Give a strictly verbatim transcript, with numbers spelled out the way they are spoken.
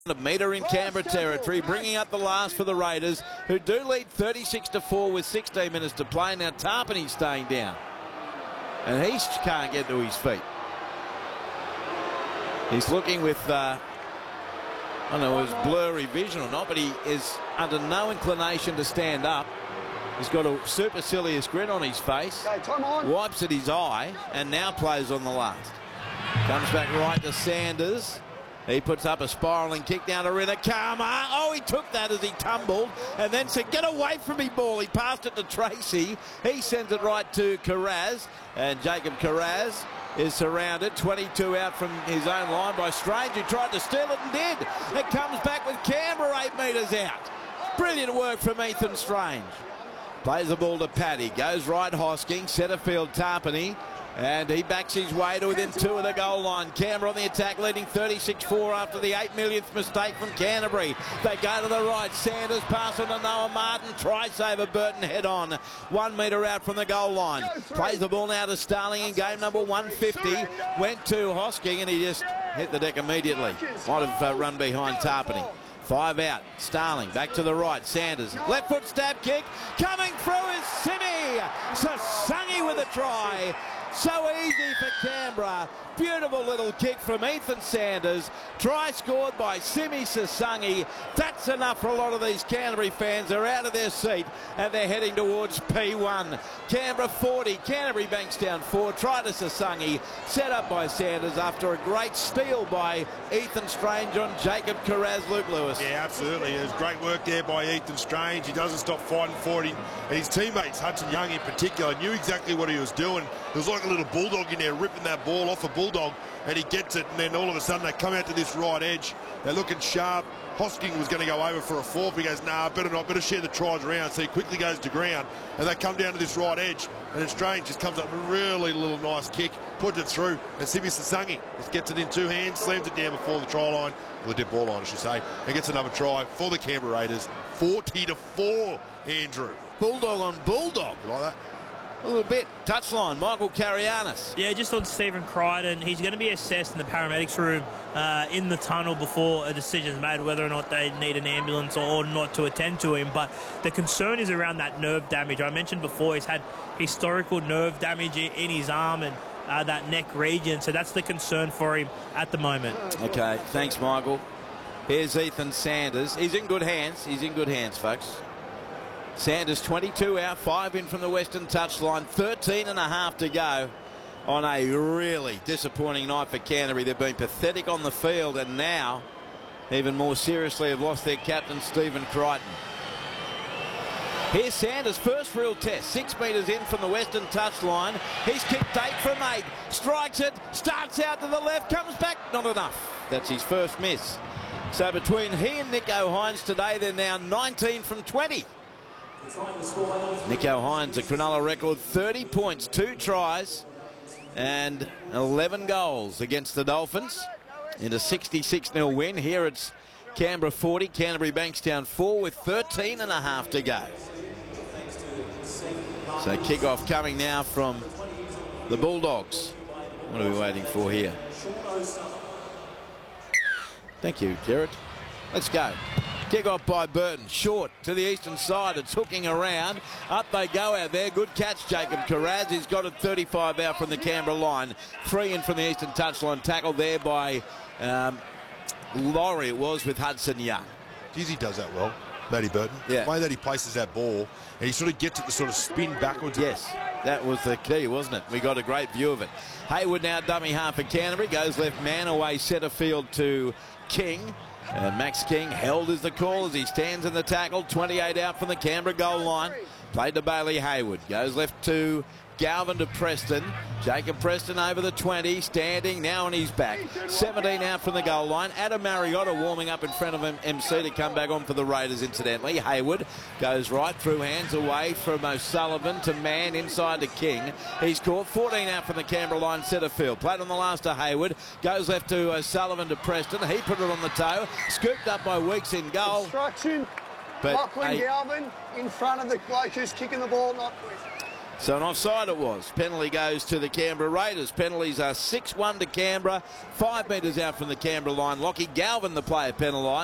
A metre in Canberra territory, bringing up the last for the Raiders, who do lead thirty-six to four with sixteen minutes to play. Now Tarpany's staying down, and he can't get to his feet. He's looking with, uh, I don't know if it's blurry vision or not, but he is under no inclination to stand up. He's got a supercilious grin on his face, wipes at his eye, and now plays on the last. Comes back right to Sanders. He puts up a spiralling kick down to Rinakama. Oh, he took that as he tumbled and then said, get away from me, ball. He passed it to Tracy. He sends it right to Carraz, and Jacob Carraz is surrounded. twenty-two out from his own line by Strange, who tried to steal it and did. It comes back with Canberra eight metres out. Brilliant work from Ethan Strange. Plays the ball to Paddy. Goes right Hosking. Setterfield Tarpany. And he backs his way to within two of the goal line. Canberra on the attack, leading thirty-six four after the eight millionth mistake from Canterbury. They go to the right. Sanders pass on to Noah Martin. Try saver Burton head on. One metre out from the goal line. Plays the ball now to Starling in game number one fifty. Went to Hosking and he just hit the deck immediately. Might have uh, run behind Tarpany. Five out. Starling back to the right. Sanders. Left foot stab kick. Coming through is Simi. Sasangi with a try. So easy for Canberra. Beautiful little kick from Ethan Sanders. Try scored by Simi Sasangi. That's enough for a lot of these Canterbury fans. They're out of their seat and they're heading towards P one. Canberra forty. Canterbury Bankstown four. Try to Sasangi. Set up by Sanders after a great steal by Ethan Strange on Jacob Carraz. Luke Lewis. Yeah, absolutely. It was great work there by Ethan Strange. He doesn't stop fighting for it. And his teammates, Hudson Young in particular, knew exactly what he was doing. It was like a little bulldog in there ripping that ball off a bulldog, and he gets it, and then all of a sudden they come out to this right edge. They're looking sharp. Hosking was going to go over for a fourth. He goes, nah, better not, better share the tries around. So he quickly goes to ground, and they come down to this right edge, and then Strange just comes up with a really little nice kick, puts it through, and Simi Sasangi just gets it in two hands, slams it down before the try line, or the dead ball line, I should say, and gets another try for the Canberra Raiders, forty to four, Andrew. Bulldog on Bulldog. You like that? A little bit. Touchline, Michael Carianis. Yeah, just on Stephen Crichton. He's going to be assessed in the paramedics room uh, in the tunnel before a decision is made whether or not they need an ambulance or not to attend to him. But the concern is around that nerve damage. I mentioned before he's had historical nerve damage in his arm and uh, that neck region. So that's the concern for him at the moment. Okay, thanks, Michael. Here's Ethan Sanders. He's in good hands. He's in good hands, folks. Sanders twenty-two out, five in from the Western touchline, thirteen and a half to go on a really disappointing night for Canterbury. They've been pathetic on the field and now, even more seriously, have lost their captain, Stephen Crichton. Here's Sanders' first real test, six metres in from the Western touchline. He's kicked eight from eight, strikes it, starts out to the left, comes back, not enough. That's his first miss. So between he and Nicho Hynes today, they're now nineteen from twenty. Nicho Hynes, a Cronulla record, thirty points, two tries and eleven goals against the Dolphins in a sixty-six nil win. Here it's Canberra forty, Canterbury Bankstown four with thirteen and a half to go. So kick-off coming now from the Bulldogs. What are we waiting for here? Thank you, Jared. Let's go. Kick off by Burton, short to the eastern side. It's hooking around. Up they go out there. Good catch, Jacob Carraz. He's got it thirty-five out from the Canberra line. Three in from the eastern touchline. Tackled there by um, Laurie, it was, with Hudson Young. Geez, he does that well, Matty Burton. Yeah. The way that he places that ball, and he sort of gets it to sort of spin backwards. Yes, that was the key, wasn't it? We got a great view of it. Hayward now dummy half for Canterbury. Goes left man away centre field to King. And Max King held is the call as he stands in the tackle. twenty-eight out from the Canberra goal line. Played to Bailey Hayward. Goes left to Galvin to Preston. Jacob Preston over the twenty, standing now on his back. seventeen out from the goal line. Adam Mariota warming up in front of him, M C to come back on for the Raiders, incidentally. Hayward goes right through, hands away from O'Sullivan to Mann, inside to King. He's caught. fourteen out from the Canberra line, centre field. Played on the last to Hayward. Goes left to O'Sullivan to Preston. He put it on the toe. Scooped up by Weeks in goal. Instruction. But Lachlan a, Galvin in front of the bloke who's kicking the ball, not So an offside it was. Penalty goes to the Canberra Raiders. Penalties are six one to Canberra, five metres out from the Canberra line. Lockie Galvin, the player penalised.